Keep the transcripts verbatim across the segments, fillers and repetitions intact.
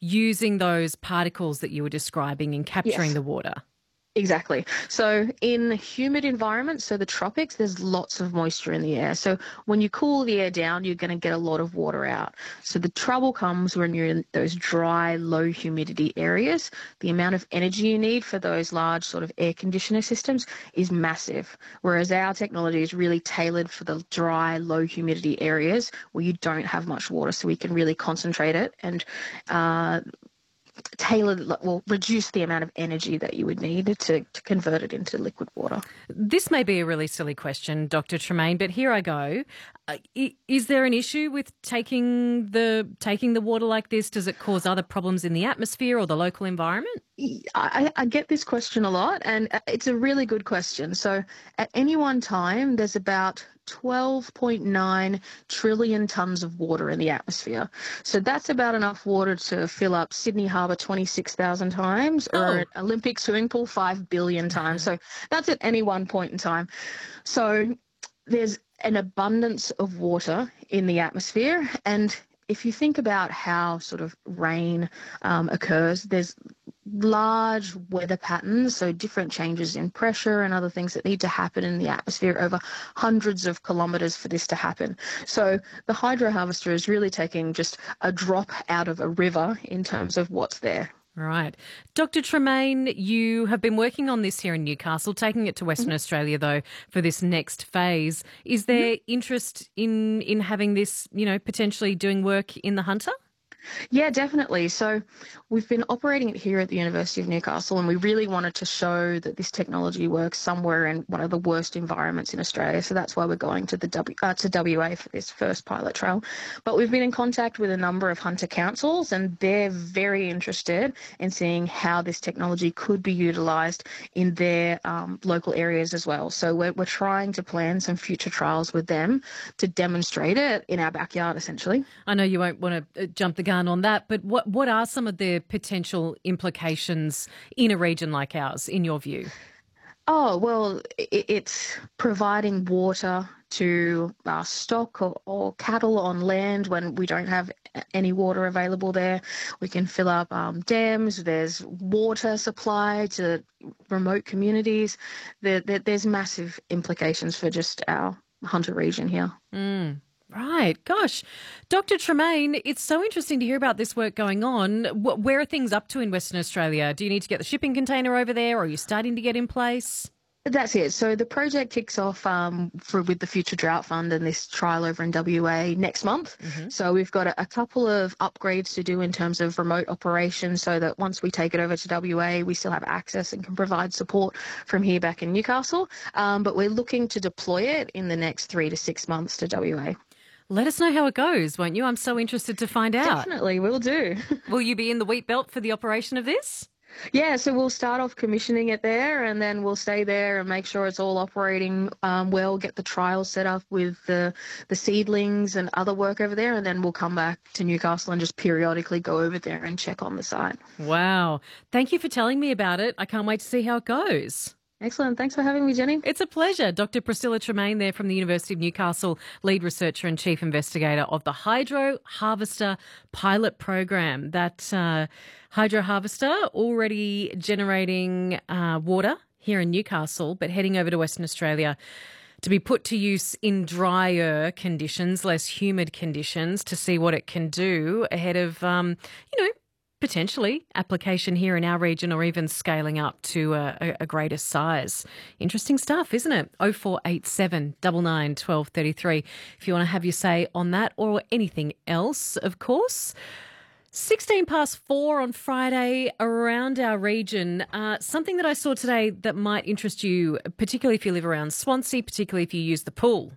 using those particles that you were describing and capturing Yes. the water? Exactly. So in humid environments, so the tropics, there's lots of moisture in the air. So when you cool the air down, you're going to get a lot of water out. So the trouble comes when you're in those dry, low humidity areas. The amount of energy you need for those large sort of air conditioner systems is massive. Whereas our technology is really tailored for the dry, low humidity areas where you don't have much water. So we can really concentrate it and uh, tailor, well, reduce the amount of energy that you would need to, to convert it into liquid water. This may be a really silly question, Doctor Tremaine, but here I go. Uh, is there an issue with taking the taking the water like this? Does it cause other problems in the atmosphere or the local environment? I, I get this question a lot, and it's a really good question. So at any one time, there's about twelve point nine trillion tonnes of water in the atmosphere. So that's about enough water to fill up Sydney Harbour twenty-six thousand times or Oh. an Olympic swimming pool five billion times. So that's at any one point in time. So there's an abundance of water in the atmosphere, and if you think about how sort of rain um, occurs, there's large weather patterns, so different changes in pressure and other things that need to happen in the atmosphere over hundreds of kilometres for this to happen. So the hydro harvester is really taking just a drop out of a river in terms of what's there. Right. Doctor Tremaine, you have been working on this here in Newcastle, taking it to Western mm-hmm. Australia, though, for this next phase. Is there mm-hmm. interest in, in having this, you know, potentially doing work in the Hunter? Yeah, definitely. So we've been operating it here at the University of Newcastle, and we really wanted to show that this technology works somewhere in one of the worst environments in Australia. So that's why we're going to the w, uh, to W A for this first pilot trial. But we've been in contact with a number of hunter councils, and they're very interested in seeing how this technology could be utilised in their um, local areas as well. So we're, we're trying to plan some future trials with them to demonstrate it in our backyard, essentially. I know you won't want to jump the gun on that, but what what are some of the potential implications in a region like ours, in your view? Oh, well, it's providing water to uh, stock or, or cattle on land when we don't have any water available there. We can fill up um, dams. There's water supply to remote communities. There, there, there's massive implications for just our Hunter region here. Mm. Right. Gosh. Doctor Tremaine, it's so interesting to hear about this work going on. Where are things up to in Western Australia? Do you need to get the shipping container over there, or are you starting to get in place? That's it. So the project kicks off um, for with the Future Drought Fund and this trial over in W A next month. Mm-hmm. So we've got a, a couple of upgrades to do in terms of remote operations so that once we take it over to W A, we still have access and can provide support from here back in Newcastle. Um, but we're looking to deploy it in the next three to six months to W A. Let us know how it goes, won't you? I'm so interested to find out. Definitely, we'll do. Will you be in the wheat belt for the operation of this? Yeah, so we'll start off commissioning it there, and then we'll stay there and make sure it's all operating um, well, get the trials set up with the, the seedlings and other work over there, and then we'll come back to Newcastle and just periodically go over there and check on the site. Wow. Thank you for telling me about it. I can't wait to see how it goes. Excellent. Thanks for having me, Jenny. It's a pleasure. Doctor Priscilla Tremaine there from the University of Newcastle, lead researcher and chief investigator of the Hydro Harvester pilot program. That uh, Hydro Harvester already generating uh, water here in Newcastle, but heading over to Western Australia to be put to use in drier conditions, less humid conditions, to see what it can do ahead of, um, you know, potentially application here in our region or even scaling up to a, a greater size. Interesting stuff, isn't it? oh four eight seven, nine nine, one two three three if you want to have your say on that or anything else, of course. sixteen past four on Friday around our region. Uh, something that I saw today that might interest you, particularly if you live around Swansea, particularly if you use the pool.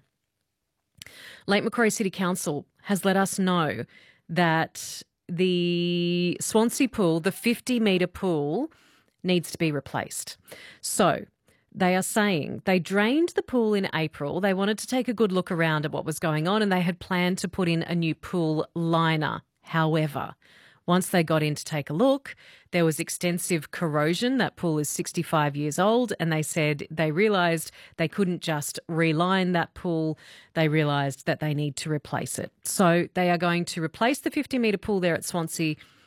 Lake Macquarie City Council has let us know that the Swansea pool, the fifty metre pool, needs to be replaced. So they are saying they drained the pool in April. They wanted to take a good look around at what was going on and they had planned to put in a new pool liner. However, once they got in to take a look, there was extensive corrosion. That pool is sixty-five years old, and they said they realised they couldn't just reline that pool. They realised that they need to replace it. So they are going to replace the fifty metre pool there at Swansea